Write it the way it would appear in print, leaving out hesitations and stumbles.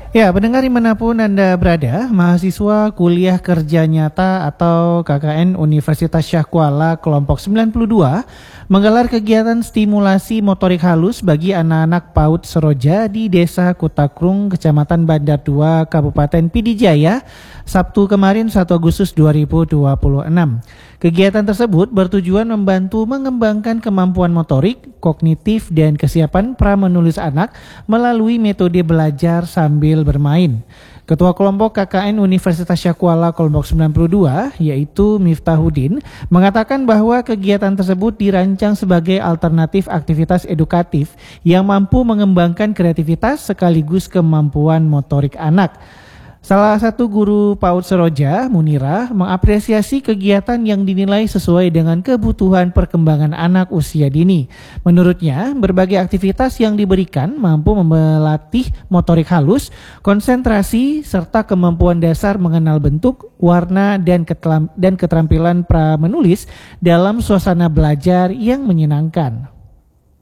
Ya, pendengar dimanapun Anda berada, mahasiswa kuliah kerja nyata atau KKN Universitas Syah Kuala kelompok 92 menggelar kegiatan stimulasi motorik halus bagi anak-anak PAUD Seroja di Desa Kutakrung, Kecamatan Bandar 2, Kabupaten Pidijaya, Sabtu kemarin 1 Agustus 2026. Kegiatan tersebut bertujuan membantu mengembangkan kemampuan motorik, kognitif, dan kesiapan pra-menulis anak melalui metode belajar sambil bermain. Ketua kelompok KKN Universitas Syah Kuala kelompok 92 yaitu Miftahudin mengatakan bahwa kegiatan tersebut dirancang sebagai alternatif aktivitas edukatif yang mampu mengembangkan kreativitas sekaligus kemampuan motorik anak. Salah satu guru PAUD Seroja, Munira, mengapresiasi kegiatan yang dinilai sesuai dengan kebutuhan perkembangan anak usia dini. Menurutnya, berbagai aktivitas yang diberikan mampu melatih motorik halus, konsentrasi, serta kemampuan dasar mengenal bentuk, warna, dan keterampilan pra-menulis dalam suasana belajar yang menyenangkan.